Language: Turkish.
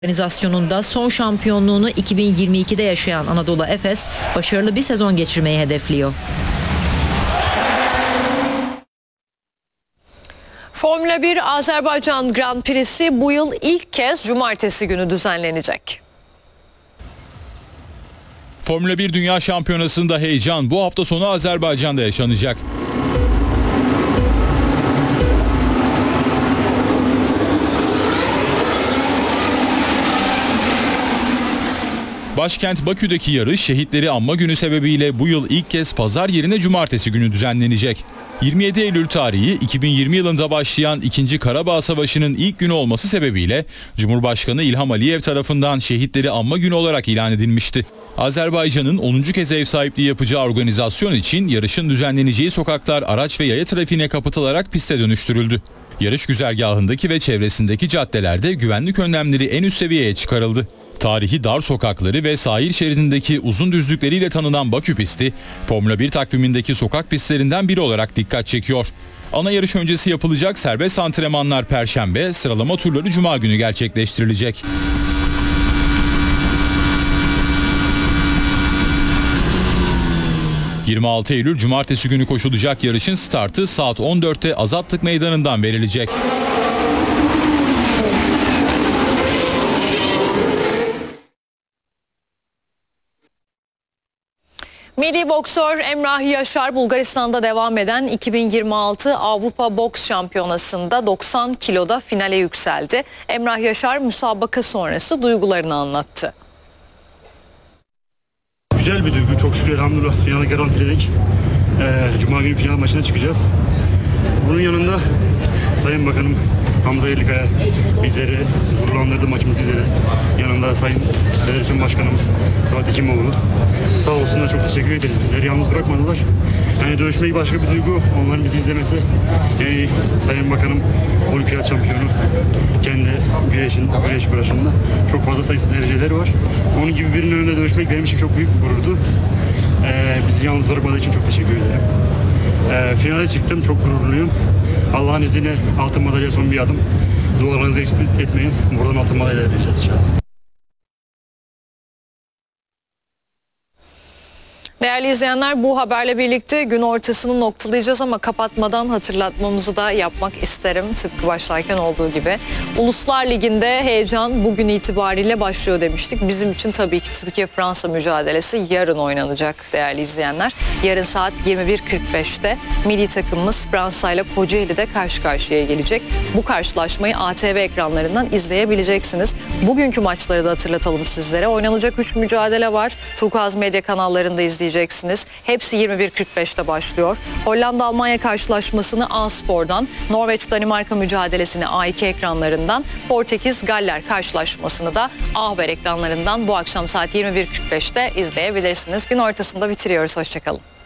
Organizasyonunda son şampiyonluğunu 2022'de yaşayan Anadolu Efes başarılı bir sezon geçirmeyi hedefliyor. Formula 1 Azerbaycan Grand Prix'si bu yıl ilk kez cumartesi günü düzenlenecek. Formula 1 Dünya Şampiyonası'nda heyecan bu hafta sonu Azerbaycan'da yaşanacak. Başkent Bakü'deki yarış şehitleri anma günü sebebiyle bu yıl ilk kez pazar yerine cumartesi günü düzenlenecek. 27 Eylül tarihi 2020 yılında başlayan 2. Karabağ Savaşı'nın ilk günü olması sebebiyle Cumhurbaşkanı İlham Aliyev tarafından şehitleri anma günü olarak ilan edilmişti. Azerbaycan'ın 10. kez ev sahipliği yapacağı organizasyon için yarışın düzenleneceği sokaklar araç ve yaya trafiğine kapatılarak piste dönüştürüldü. Yarış güzergahındaki ve çevresindeki caddelerde güvenlik önlemleri en üst seviyeye çıkarıldı. Tarihi dar sokakları ve sahil şeridindeki uzun düzlükleriyle tanınan Bakü pisti, Formula 1 takvimindeki sokak pistlerinden biri olarak dikkat çekiyor. Ana yarış öncesi yapılacak serbest antrenmanlar Perşembe, sıralama turları Cuma günü gerçekleştirilecek. ...26 Eylül Cumartesi günü koşulacak yarışın startı saat 14'te Azatlık Meydanı'ndan verilecek. Milli boksör Emrah Yaşar Bulgaristan'da devam eden 2026 Avrupa Boks Şampiyonası'nda 90 kiloda finale yükseldi. Emrah Yaşar müsabaka sonrası duygularını anlattı. Güzel bir duygu. Çok şükür elhamdülillah finali garantiledik. Cuma günü final maçına çıkacağız. Bunun yanında Sayın Bakanım Hamza Yerlikaya bizleri gururlandırdı, maçımızı izledi. Yanında Sayın Federasyon Başkanımız Suat Hekimoğlu. Sağ olsunlar, çok teşekkür ederiz. Bizleri yalnız bırakmadılar. Yani dövüşmek başka bir duygu. Onların bizi izlemesi. Yani Sayın Bakanım olimpiyat şampiyonu. Kendi güreş branşında çok fazla sayısız dereceleri var. Onun gibi birinin önünde dövüşmek benim için çok büyük bir gururdu. Bizi yalnız bırakmadığı için çok teşekkür ederim. Finale çıktım, çok gururluyum. Allah'ın izniyle altın madalya son bir adım. Dualarınızı eksik etmeyin. Buradan altın madalya vereceğiz inşallah. Değerli izleyenler, bu haberle birlikte gün ortasını noktalayacağız ama kapatmadan hatırlatmamızı da yapmak isterim. Tıpkı başlarken olduğu gibi. Uluslar Ligi'nde heyecan bugün itibariyle başlıyor demiştik. Bizim için tabii ki Türkiye-Fransa mücadelesi yarın oynanacak değerli izleyenler. Yarın saat 21.45'te milli takımımız Fransa ile Kocaeli'de karşı karşıya gelecek. Bu karşılaşmayı ATV ekranlarından izleyebileceksiniz. Bugünkü maçları da hatırlatalım sizlere. Oynanacak 3 mücadele var. Turkuaz Medya kanallarında izleyeceksiniz. Hepsi 21.45'te başlıyor. Hollanda-Almanya karşılaşmasını A-Spor'dan, Norveç-Danimarka mücadelesini A2 ekranlarından, Portekiz-Galler karşılaşmasını da A Haber ekranlarından bu akşam saat 21.45'te izleyebilirsiniz. Gün ortasında bitiriyoruz. Hoşçakalın.